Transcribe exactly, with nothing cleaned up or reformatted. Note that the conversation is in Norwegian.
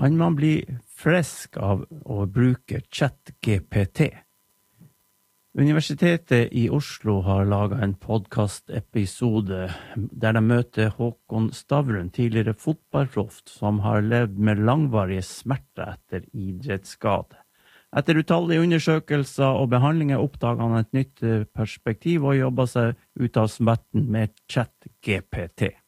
Kan man bli frisk av å bruke ChatGPT? Universitetet i Oslo har laget en podcast-episode der de møter Håkon Stavrum, tidligere fotballproff, som har levd med langvarige smerter etter idrettsskade. Etter utallige undersøkelser og behandlinger oppdaget han et nytt perspektiv og jobbet seg ut av smerten med ChatGPT.